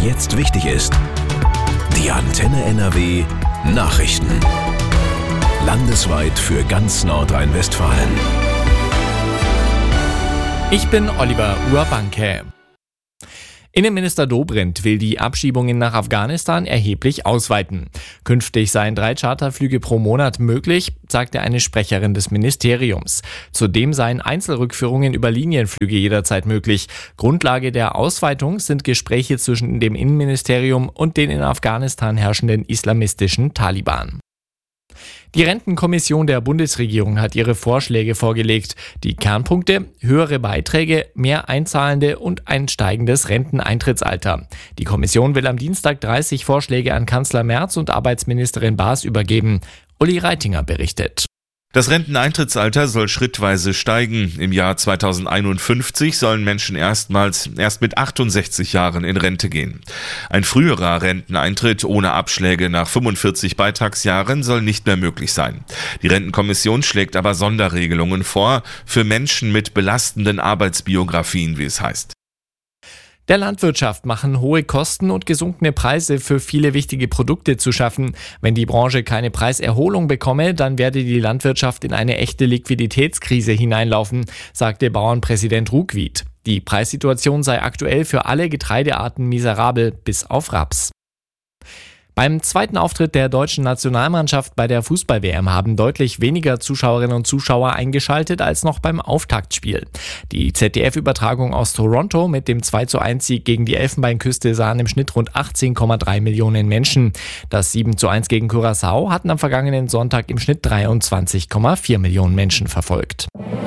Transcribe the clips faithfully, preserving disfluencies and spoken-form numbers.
jetzt wichtig ist. Die Antenne N R W Nachrichten. Landesweit für ganz Nordrhein-Westfalen. Ich bin Oliver Urbanke. Innenminister Dobrindt will die Abschiebungen nach Afghanistan erheblich ausweiten. Künftig seien drei Charterflüge pro Monat möglich, sagte eine Sprecherin des Ministeriums. Zudem seien Einzelrückführungen über Linienflüge jederzeit möglich. Grundlage der Ausweitung sind Gespräche zwischen dem Innenministerium und den in Afghanistan herrschenden islamistischen Taliban. Die Rentenkommission der Bundesregierung hat ihre Vorschläge vorgelegt. Die Kernpunkte: höhere Beiträge, mehr Einzahlende und ein steigendes Renteneintrittsalter. Die Kommission will am Dienstag dreißig Vorschläge an Kanzler Merz und Arbeitsministerin Baas übergeben. Uli Reitinger berichtet. Das Renteneintrittsalter soll schrittweise steigen. Im Jahr zweitausendeinundfünfzig sollen Menschen erstmals erst mit achtundsechzig Jahren in Rente gehen. Ein früherer Renteneintritt ohne Abschläge nach fünfundvierzig Beitragsjahren soll nicht mehr möglich sein. Die Rentenkommission schlägt aber Sonderregelungen vor für Menschen mit belastenden Arbeitsbiografien, wie es heißt. Der Landwirtschaft machen hohe Kosten und gesunkene Preise für viele wichtige Produkte zu schaffen. Wenn die Branche keine Preiserholung bekomme, dann werde die Landwirtschaft in eine echte Liquiditätskrise hineinlaufen, sagte Bauernpräsident Ruckwied. Die Preissituation sei aktuell für alle Getreidearten miserabel, bis auf Raps. Beim zweiten Auftritt der deutschen Nationalmannschaft bei der Fußball-W M haben deutlich weniger Zuschauerinnen und Zuschauer eingeschaltet als noch beim Auftaktspiel. Die Z D F-Übertragung aus Toronto mit dem zwei zu eins Sieg gegen die Elfenbeinküste sahen im Schnitt rund achtzehn Komma drei Millionen Menschen. Das sieben zu eins gegen Curaçao hatten am vergangenen Sonntag im Schnitt dreiundzwanzig Komma vier Millionen Menschen verfolgt.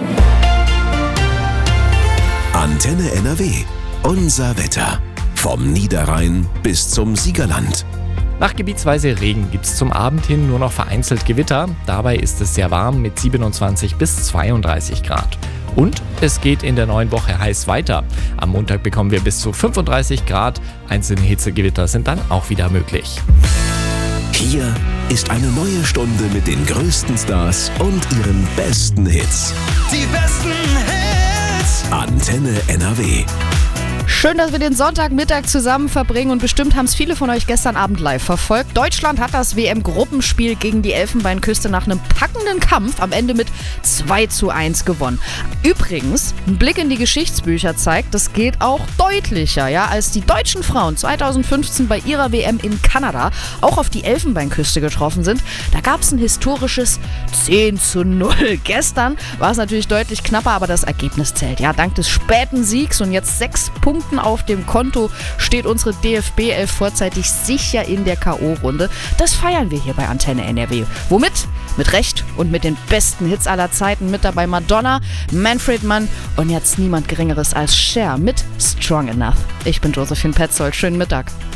Antenne N R W. Unser Wetter. Vom Niederrhein bis zum Siegerland. Nach gebietsweise Regen gibt es zum Abend hin nur noch vereinzelt Gewitter. Dabei ist es sehr warm mit siebenundzwanzig bis zweiunddreißig Grad. Und es geht in der neuen Woche heiß weiter. Am Montag bekommen wir bis zu fünfunddreißig Grad. Einzelne Hitzegewitter sind dann auch wieder möglich. Hier ist eine neue Stunde mit den größten Stars und ihren besten Hits. Die besten Hits. Antenne N R W. Schön, dass wir den Sonntagmittag zusammen verbringen und bestimmt haben es viele von euch gestern Abend live verfolgt. Deutschland hat das W M-Gruppenspiel gegen die Elfenbeinküste nach einem packenden Kampf am Ende mit zwei zu eins gewonnen. Übrigens, ein Blick in die Geschichtsbücher zeigt, das geht auch deutlicher, ja, als die deutschen Frauen zweitausendfünfzehn bei ihrer W M in Kanada auch auf die Elfenbeinküste getroffen sind. Da gab es ein historisches zehn zu null. Gestern war es natürlich deutlich knapper, aber das Ergebnis zählt. Ja, dank des späten Siegs und jetzt sechs Punkte auf dem Konto steht unsere D F B elf vorzeitig sicher in der K O-Runde. Das feiern wir hier bei Antenne N R W. Womit? Mit Recht und mit den besten Hits aller Zeiten. Mit dabei Madonna, Manfred Mann und jetzt niemand Geringeres als Cher mit Strong Enough. Ich bin Josephine Petzold. Schönen Mittag.